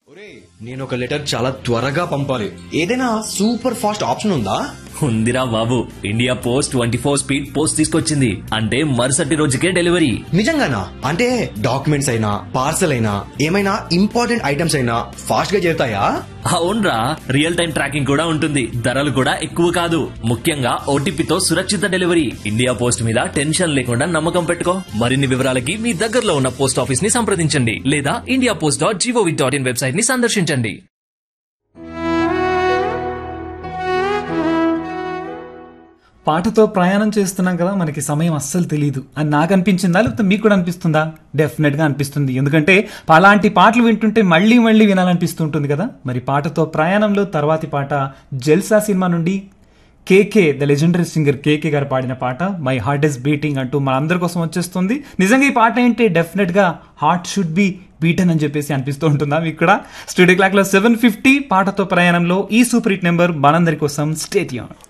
నేను ఒక లెటర్ చాలా త్వరగా పంపాలి. ఏదైనా సూపర్ ఫాస్ట్ ఆప్షన్ ఉందా? ఉందిరా బాబు, ఇండియా పోస్ట్ 24 స్పీడ్ పోస్ట్ తీసుకొచ్చింది. అంటే మరుసటి రోజుకే డెలివరీ. నిజంగానా? అంటే డాక్యుమెంట్స్ అయినా పార్సల్ అయినా ఏమైనా ఇంపార్టెంట్ ఐటమ్స్ అయినా ఫాస్ట్ గా చేరుతాయా? అవునరా, రియల్ టైం ట్రాకింగ్ కూడా ఉంటుంది. ధరలు కూడా ఎక్కువ కాదు. ముఖ్యంగా ఓటీపీతో సురక్షిత డెలివరీ. ఇండియా పోస్ట్ మీద టెన్షన్ లేకుండా నమ్మకం పెట్టుకో. మరిన్ని వివరాలకి మీ దగ్గరలో ఉన్న పోస్ట్ ఆఫీస్ ని సంప్రదించండి లేదా indiapost.gov.in వెబ్సైట్ ని సందర్శించండి. పాటతో ప్రయాణం చేస్తున్నాం కదా, మనకి సమయం అస్సలు తెలియదు అని నాకు అనిపించిందా, లేకపోతే మీకు కూడా అనిపిస్తుందా? డెఫినెట్గా అనిపిస్తుంది. ఎందుకంటే అలాంటి పాటలు వింటుంటే మళ్ళీ మళ్ళీ వినాలనిపిస్తుంటుంది కదా. మరి పాటతో ప్రయాణంలో తర్వాతి పాట జల్సా సినిమా నుండి కేకే, ద లెజెండరీ సింగర్ కేకే గారు పాడిన పాట మై హార్ట్ ఇస్ బీటింగ్ అంటూ మన అందరి కోసం వచ్చేస్తుంది. నిజంగా ఈ పాట ఏంటి, డెఫినెట్గా హార్ట్ షుడ్ బి బీటన్ అని చెప్పేసి అనిపిస్తూ ఉంటుందా మీకు కూడా? స్టూడియో క్లాక్ లో 7:50 పాటతో ప్రయాణంలో ఈ సూపర్ హిట్ నెంబర్ మనందరి కోసం. Stay tuned.